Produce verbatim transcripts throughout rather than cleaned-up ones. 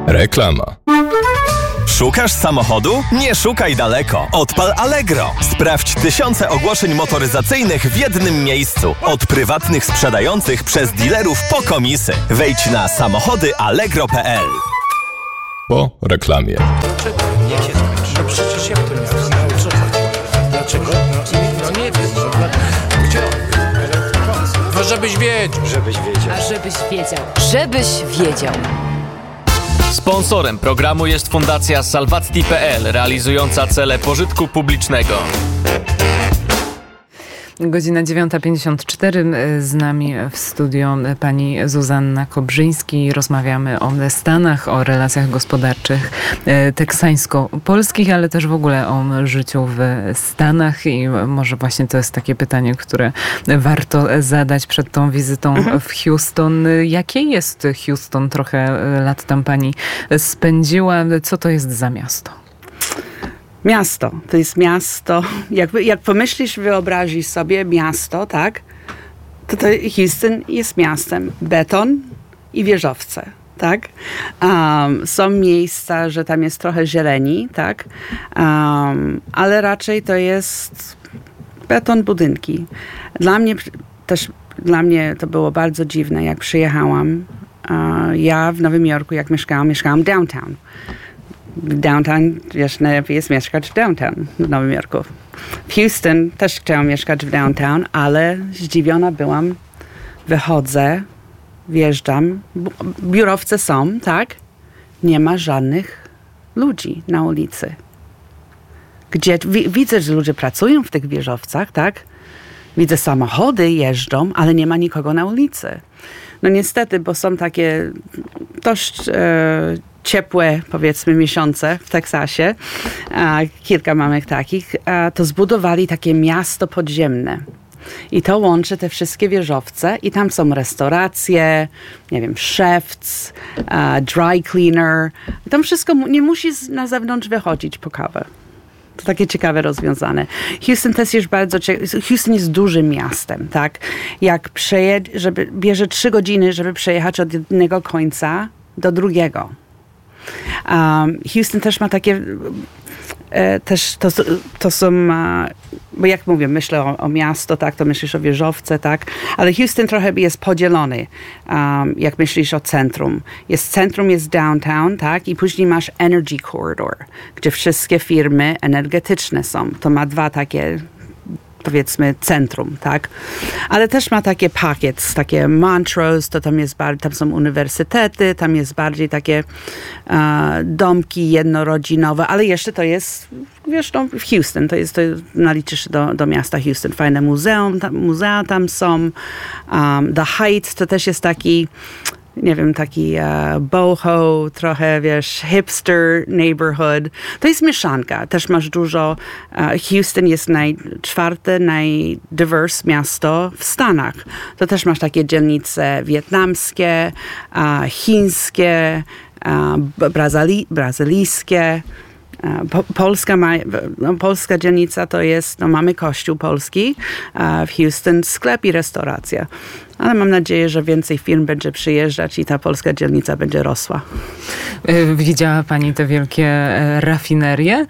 Reklama. Szukasz samochodu? Nie szukaj daleko. Odpal Allegro. Sprawdź tysiące ogłoszeń motoryzacyjnych w jednym miejscu. Od prywatnych sprzedających przez dealerów po komisy. Wejdź na samochody allegro kropka p l. Po reklamie. Dlaczego? Niech się skończy. No przecież jak to jest? No co chodzi? Dlaczego? No, no nie wiem. No, gdzie? No żebyś wiedział. Żebyś wiedział. A żebyś wiedział. Żebyś wiedział. Sponsorem programu jest Fundacja Salvatti kropka p l, realizująca cele pożytku publicznego. Godzina dziewiąta pięćdziesiąt cztery. Z nami w studio pani Zuzanna Kobrzyński. Rozmawiamy o Stanach, o relacjach gospodarczych teksańsko-polskich, ale też w ogóle o życiu w Stanach i może właśnie to jest takie pytanie, które warto zadać przed tą wizytą w Houston. Jakie jest Houston? Trochę lat tam pani spędziła. Co to jest za miasto? Miasto. To jest miasto. Jakby, jak pomyślisz, wyobrazisz sobie miasto, tak? To, to Houston jest miastem. Beton i wieżowce, tak? Um, są miejsca, że tam jest trochę zieleni, tak? Um, ale raczej to jest beton, budynki. Dla mnie też, dla mnie to było bardzo dziwne, jak przyjechałam. Uh, ja w Nowym Jorku, jak mieszkałam, mieszkałam downtown. Downtown, wiesz, najlepiej jest mieszkać w downtown w Nowym Jorku. W Houston też chciałam mieszkać w downtown, ale zdziwiona byłam. Wychodzę, wjeżdżam, biurowce są, tak? Nie ma żadnych ludzi na ulicy. Gdzie, w, widzę, że ludzie pracują w tych wieżowcach, tak? Widzę, samochody jeżdżą, ale nie ma nikogo na ulicy. No niestety, bo są takie dość e, ciepłe, powiedzmy, miesiące w Teksasie, a kilka mamy takich, a to zbudowali takie miasto podziemne. I to łączy te wszystkie wieżowce i tam są restauracje, nie wiem, szewc, uh, dry cleaner. I tam wszystko nie musi na zewnątrz wychodzić po kawę. To takie ciekawe rozwiązane. Houston też jest bardzo ciekawe. Houston jest dużym miastem, tak? Jak przejedzie, żeby bierze trzy godziny, żeby przejechać od jednego końca do drugiego. Um, Houston też ma takie e, też to, to są e, bo jak mówię, myślę o, o miasto, tak, to myślisz o wieżowce, tak, ale Houston trochę jest podzielony, um, jak myślisz o centrum. Jest centrum, jest downtown, tak, i później masz Energy Corridor, gdzie wszystkie firmy energetyczne są. To ma dwa takie, powiedzmy, centrum, tak? Ale też ma takie pakiet, takie Montrose, to tam jest bardziej, tam są uniwersytety, tam jest bardziej takie uh, domki jednorodzinowe, ale jeszcze to jest, wiesz, no, w Houston, to jest, to naliczysz do, do miasta Houston. Fajne muzeum, tam, muzea tam są. Um, The Heights to też jest taki, nie wiem, taki uh, boho, trochę, wiesz, hipster neighborhood. To jest mieszanka. Też masz dużo, uh, Houston jest naj, czwarte najdiverse miasto w Stanach. To też masz takie dzielnice wietnamskie, uh, chińskie, uh, brazili, brazylijskie. Po, Polska, ma, no, polska dzielnica to jest, no, mamy kościół polski uh, w Houston, sklep i restauracja. Ale mam nadzieję, że więcej firm będzie przyjeżdżać i ta polska dzielnica będzie rosła. Widziała pani te wielkie rafinerie,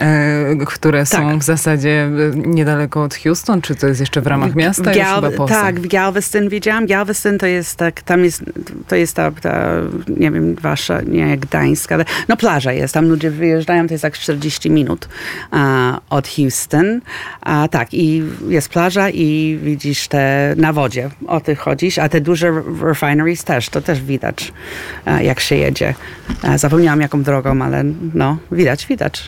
które są tak w zasadzie niedaleko od Houston? Czy to jest jeszcze w ramach miasta? W Gal- chyba poza. Tak, w Galveston widziałam. Galveston to jest tak, tam jest, to jest ta, ta nie wiem, wasza, nie jak Gdańsk, ale no plaża jest. Tam ludzie wyjeżdżają, to jest tak czterdzieści minut uh, od Houston. Uh, tak, i jest plaża i widzisz te na wodzie. O tych chodzisz, a te duże refineries też, to też widać, jak się jedzie. Zapomniałam jaką drogą, ale no, widać, widać.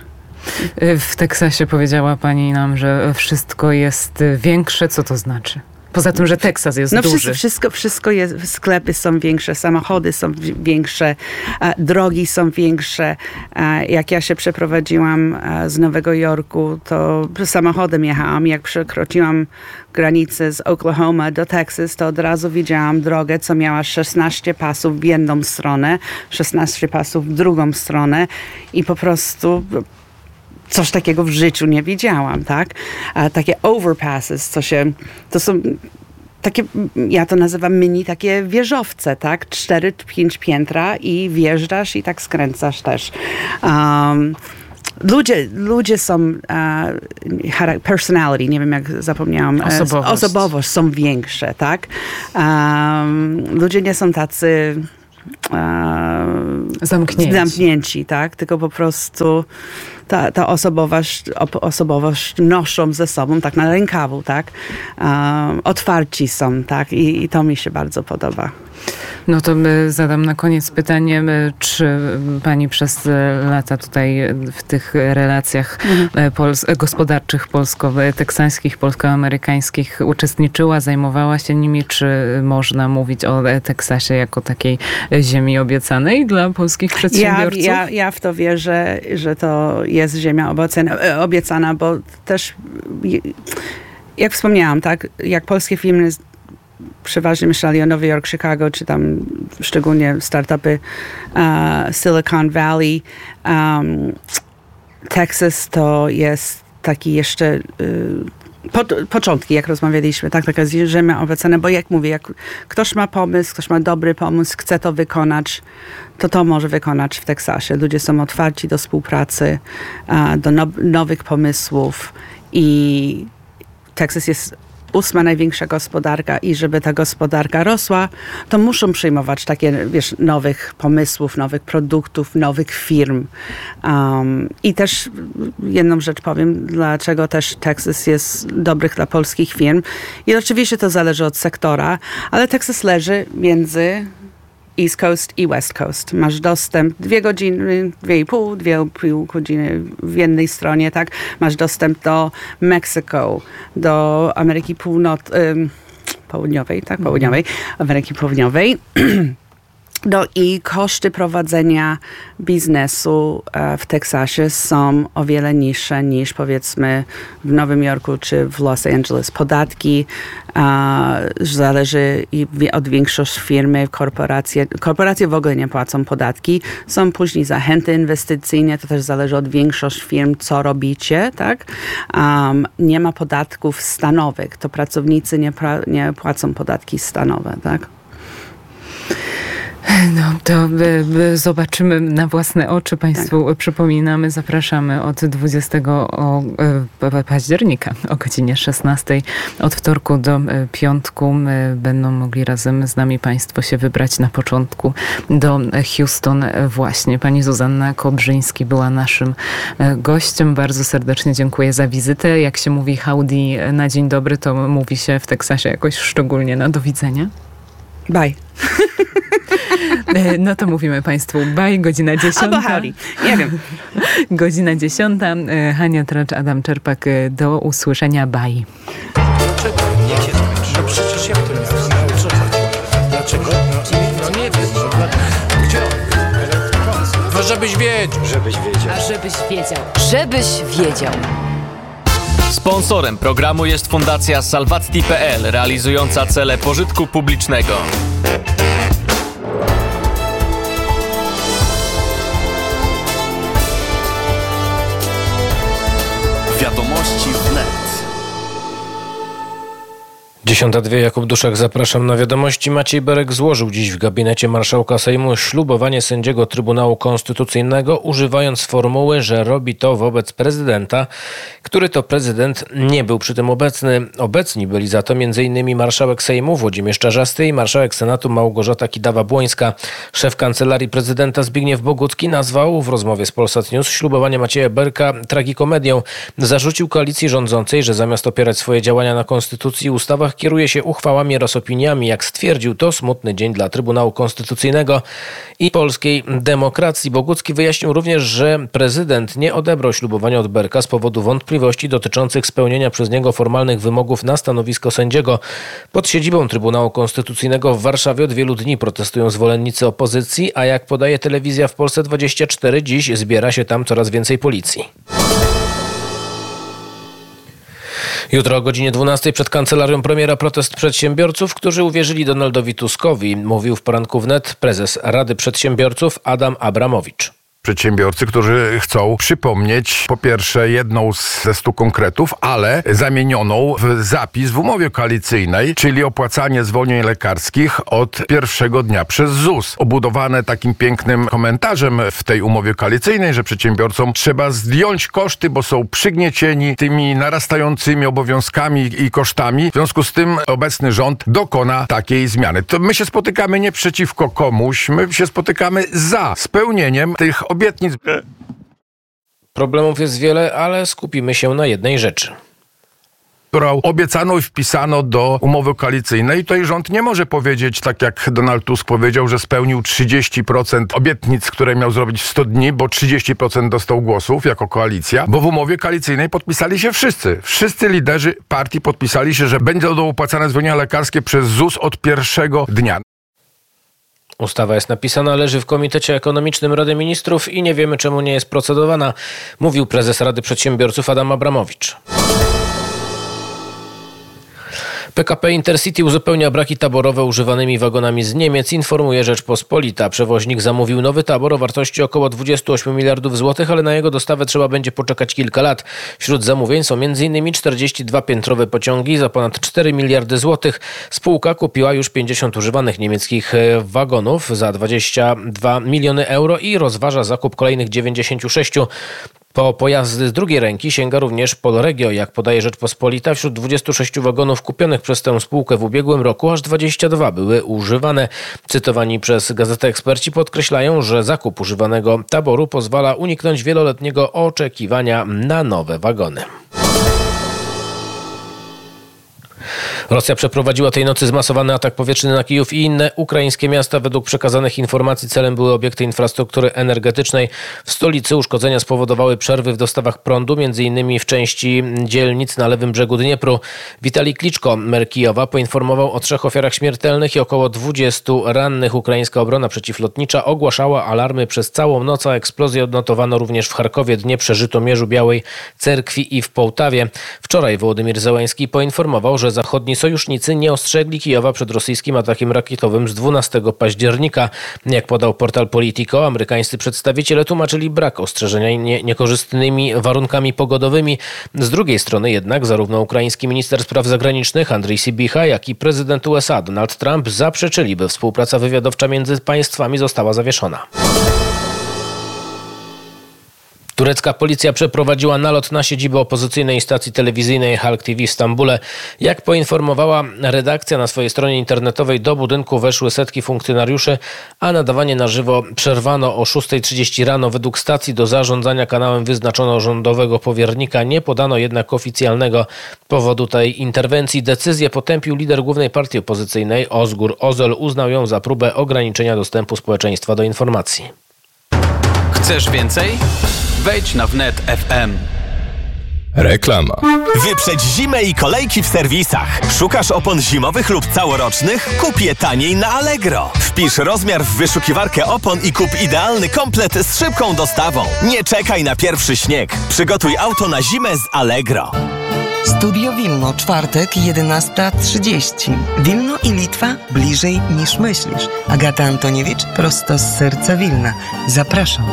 W Teksasie powiedziała pani nam, że wszystko jest większe. Co to znaczy? Poza tym, że Teksas jest no, duży. Wszystko, wszystko jest, sklepy są większe, samochody są większe, drogi są większe. Jak ja się przeprowadziłam z Nowego Jorku, to samochodem jechałam. Jak przekroczyłam granicę z Oklahoma do Teksas, to od razu widziałam drogę, co miała szesnaście pasów w jedną stronę, szesnaście pasów w drugą stronę i po prostu coś takiego w życiu nie widziałam, tak? A takie overpasses, co się, to są takie, ja to nazywam mini takie wieżowce, tak? Cztery, pięć piętra i wjeżdżasz i tak skręcasz też. Um, Ludzie, ludzie są, uh, personality, nie wiem jak zapomniałam, osobowość, osobowość są większe, tak? Um, ludzie nie są tacy um, zamknięci. zamknięci, tak? Tylko po prostu ta, ta osobowość, osobowość noszą ze sobą, tak na rękawu, tak? Um, otwarci są, tak? I, I to mi się bardzo podoba. No to zadam na koniec pytanie, czy pani przez lata tutaj w tych relacjach mhm. pols- gospodarczych polsko-teksańskich, polsko-amerykańskich uczestniczyła, zajmowała się nimi, czy można mówić o Teksasie jako takiej ziemi obiecanej dla polskich przedsiębiorców? Ja, ja, ja w to wierzę, że to jest ziemia obiecana, obiecana, bo też jak wspomniałam, tak, jak polskie firmy przeważnie myśleli o Nowy Jork, Chicago, czy tam szczególnie startupy uh, Silicon Valley. Um, Texas to jest taki jeszcze y, po, początki, jak rozmawialiśmy, tak, taka ziemia obiecana, bo jak mówię, jak ktoś ma pomysł, ktoś ma dobry pomysł, chce to wykonać, to to może wykonać w Teksasie. Ludzie są otwarci do współpracy, uh, do no, nowych pomysłów i Teksas jest ósma największa gospodarka i żeby ta gospodarka rosła, to muszą przyjmować takie, wiesz, nowych pomysłów, nowych produktów, nowych firm. Um, I też jedną rzecz powiem, dlaczego też Texas jest dobrych dla polskich firm. I oczywiście to zależy od sektora, ale Texas leży między East Coast i West Coast. Masz dostęp dwie godziny, dwie i pół, dwie i pół godziny w jednej stronie, tak? Masz dostęp do Meksyku, do Ameryki Północ- ym, Południowej, tak? Południowej, Ameryki Południowej. No i koszty prowadzenia biznesu w Teksasie są o wiele niższe niż powiedzmy w Nowym Jorku czy w Los Angeles. Podatki uh, zależy i od większości firmy, korporacje. Korporacje w ogóle nie płacą podatki. Są później zachęty inwestycyjne, to też zależy od większości firm, co robicie, tak? Um, nie ma podatków stanowych, to pracownicy nie, pra- nie płacą podatki stanowe, tak? No to by, by zobaczymy na własne oczy. Państwu tak. Przypominamy, zapraszamy od dwudziestego października o godzinie szesnastej. Od wtorku do piątku będą mogli razem z nami Państwo się wybrać na początku do Houston właśnie. Pani Zuzanna Kobrzyński była naszym gościem. Bardzo serdecznie dziękuję za wizytę. Jak się mówi howdy na dzień dobry, to mówi się w Teksasie jakoś szczególnie na do widzenia? Bye. No to mówimy Państwu bye, godzina dziesiąta. Albo howdy, nie wiem. Godzina dziesiąta. Hania Tracz, Adam Czerpak. Do usłyszenia. Bye. Dlaczego? Nie się skończy. No przecież jak to nie wiem, no, co chodzi? Dlaczego? No, no nie wiem. No, dla, gdzie on? No żebyś wiedział. Żebyś wiedział. A żebyś wiedział. Żebyś wiedział. Sponsorem programu jest Fundacja Salvatti kropka pe el, realizująca cele pożytku publicznego. Wiadomości wnet. dziesiąta dwie, Jakub Duszak, zapraszam na wiadomości. Maciej Berek złożył dziś w gabinecie marszałka Sejmu ślubowanie sędziego Trybunału Konstytucyjnego, używając formuły, że robi to wobec prezydenta, który to prezydent nie był przy tym obecny. Obecni byli za to m.in. marszałek Sejmu Włodzimierz Czarzasty i marszałek Senatu Małgorzata Kidawa-Błońska. Szef Kancelarii Prezydenta Zbigniew Bogucki nazwał w rozmowie z Polsat News ślubowanie Macieja Berka tragikomedią. Zarzucił koalicji rządzącej, że zamiast opierać swoje działania na konstytucji i ustawach, kieruje się uchwałami oraz opiniami. Jak stwierdził, to smutny dzień dla Trybunału Konstytucyjnego i polskiej demokracji. Bogucki wyjaśnił również, że prezydent nie odebrał ślubowania od Berka z powodu wątpliwości dotyczących spełnienia przez niego formalnych wymogów na stanowisko sędziego. Pod siedzibą Trybunału Konstytucyjnego w Warszawie od wielu dni protestują zwolennicy opozycji, a jak podaje telewizja w Polsce dwadzieścia cztery, dziś zbiera się tam coraz więcej policji. Jutro o godzinie dwunastej przed kancelarią premiera protest przedsiębiorców, którzy uwierzyli Donaldowi Tuskowi, mówił w poranku wnet prezes Rady Przedsiębiorców Adam Abramowicz. przedsiębiorcy, którzy chcą przypomnieć po pierwsze jedną ze stu konkretów, ale zamienioną w zapis w umowie koalicyjnej, czyli opłacanie zwolnień lekarskich od pierwszego dnia przez Z U S. Obudowane takim pięknym komentarzem w tej umowie koalicyjnej, że przedsiębiorcom trzeba zdjąć koszty, bo są przygniecieni tymi narastającymi obowiązkami i kosztami. W związku z tym obecny rząd dokona takiej zmiany. To my się spotykamy nie przeciwko komuś, my się spotykamy za spełnieniem tych obietnic. Problemów jest wiele, ale skupimy się na jednej rzeczy, którą obiecano i wpisano do umowy koalicyjnej. I tutaj rząd nie może powiedzieć, tak jak Donald Tusk powiedział, że spełnił trzydzieści procent obietnic, które miał zrobić w sto dni, bo trzydzieści procent dostał głosów jako koalicja, bo w umowie koalicyjnej podpisali się wszyscy. Wszyscy liderzy partii podpisali się, że będą opłacane zwolnienia lekarskie przez Z U S od pierwszego dnia. Ustawa jest napisana, leży w Komitecie Ekonomicznym Rady Ministrów i nie wiemy, czemu nie jest procedowana, mówił prezes Rady Przedsiębiorców Adam Abramowicz. P K P Intercity uzupełnia braki taborowe używanymi wagonami z Niemiec, informuje Rzeczpospolita. Przewoźnik zamówił nowy tabor o wartości około dwadzieścia osiem miliardów złotych, ale na jego dostawę trzeba będzie poczekać kilka lat. Wśród zamówień są m.in. czterdzieści dwa piętrowe pociągi za ponad cztery miliardy złotych. Spółka kupiła już pięćdziesiąt używanych niemieckich wagonów za dwadzieścia dwa miliony euro i rozważa zakup kolejnych dziewięćdziesięciu sześciu. Po pojazdy z drugiej ręki sięga również Polregio. Jak podaje Rzeczpospolita, wśród dwudziestu sześciu wagonów kupionych przez tę spółkę w ubiegłym roku aż dwadzieścia dwa były używane. Cytowani przez gazetę eksperci podkreślają, że zakup używanego taboru pozwala uniknąć wieloletniego oczekiwania na nowe wagony. Rosja przeprowadziła tej nocy zmasowany atak powietrzny na Kijów i inne ukraińskie miasta. Według przekazanych informacji celem były obiekty infrastruktury energetycznej. W stolicy uszkodzenia spowodowały przerwy w dostawach prądu, między innymi w części dzielnic na lewym brzegu Dniepru. Witalij Kliczko, mer Kijowa, poinformował o trzech ofiarach śmiertelnych i około dwudziestu rannych. Ukraińska obrona przeciwlotnicza ogłaszała alarmy przez całą noc, a eksplozje odnotowano również w Charkowie, Dnieprze, Żytomierzu, Białej Cerkwi i w Połtawie. Wczoraj Wołodymyr Zełański poinformował, że zachodni sojusznicy nie ostrzegli Kijowa przed rosyjskim atakiem rakietowym z dwunastego października. Jak podał portal Politico, amerykańscy przedstawiciele tłumaczyli brak ostrzeżenia nie, niekorzystnymi warunkami pogodowymi. Z drugiej strony jednak zarówno ukraiński minister spraw zagranicznych Andrii Sybicha, jak i prezydent U S A Donald Trump zaprzeczyli, by współpraca wywiadowcza między państwami została zawieszona. Turecka policja przeprowadziła nalot na siedzibę opozycyjnej stacji telewizyjnej Halk T V w Stambule. Jak poinformowała redakcja na swojej stronie internetowej, do budynku weszły setki funkcjonariuszy, a nadawanie na żywo przerwano o szósta trzydzieści rano. Według stacji do zarządzania kanałem wyznaczono rządowego powiernika. Nie podano jednak oficjalnego powodu tej interwencji. Decyzję potępił lider głównej partii opozycyjnej Ozgur Özel. Uznał ją za próbę ograniczenia dostępu społeczeństwa do informacji. Chcesz więcej? Wejdź na wnet kropka f m. Reklama. Wyprzedź zimę i kolejki w serwisach. Szukasz opon zimowych lub całorocznych? Kup je taniej na Allegro. Wpisz rozmiar w wyszukiwarkę opon i kup idealny komplet z szybką dostawą. Nie czekaj na pierwszy śnieg. Przygotuj auto na zimę z Allegro. Studio Wilno, czwartek, jedenasta trzydzieści. Wilno i Litwa bliżej niż myślisz. Agata Antoniewicz, prosto z serca Wilna. Zapraszam.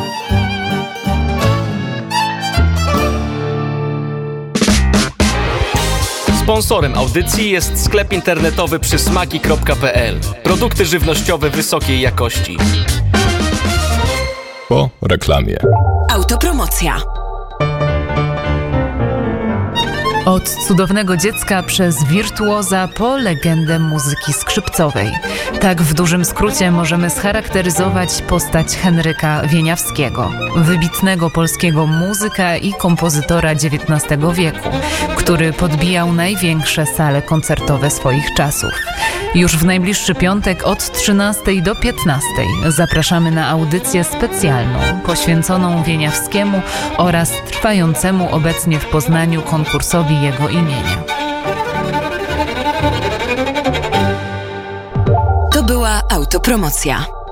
Sponsorem audycji jest sklep internetowy przysmaki kropka p l. Produkty żywnościowe wysokiej jakości. Po reklamie. Autopromocja. Od cudownego dziecka przez wirtuoza po legendę muzyki skrzypcowej. Tak w dużym skrócie możemy scharakteryzować postać Henryka Wieniawskiego, wybitnego polskiego muzyka i kompozytora dziewiętnastego wieku, który podbijał największe sale koncertowe swoich czasów. Już w najbliższy piątek od trzynastej do piętnastej zapraszamy na audycję specjalną poświęconą Wieniawskiemu oraz trwającemu obecnie w Poznaniu konkursowi jego imienia. To była autopromocja.